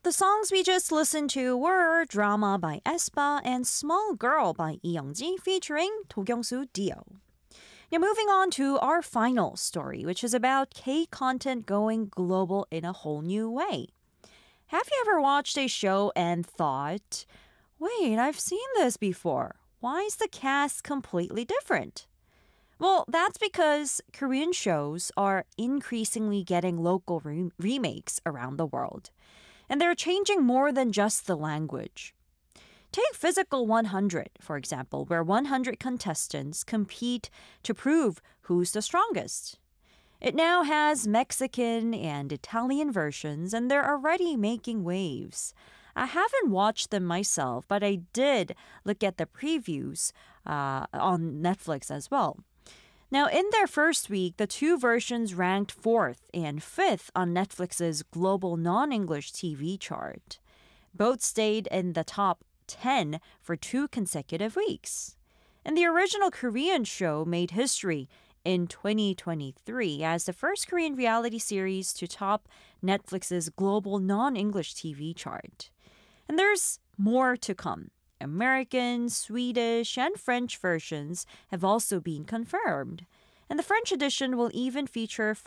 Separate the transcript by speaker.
Speaker 1: The songs we just listened to were Drama by aespa and Small Girl by Lee Youngji featuring Do Kyung-soo Dio. Now moving on to our final story, which is about K-content going global in a whole new way. Have you ever watched a show and thought, wait, I've seen this before. Why is the cast completely different? Well, that's because Korean shows are increasingly getting local remakes around the world. And they're changing more than just the language. Take Physical 100, for example, where 100 contestants compete to prove who's the strongest. It now has Mexican and Italian versions, and they're already making waves. I haven't watched them myself, but I did look at the previews on Netflix as well. Now, in their first week, the two versions ranked 4th and 5th on Netflix's global non-English TV chart. Both stayed in the top 10 for 2 consecutive weeks. And the original Korean show made history in 2023 as the first Korean reality series to top Netflix's global non-English TV chart. And there's more to come. American, Swedish, and French versions have also been confirmed. And the French edition will even feature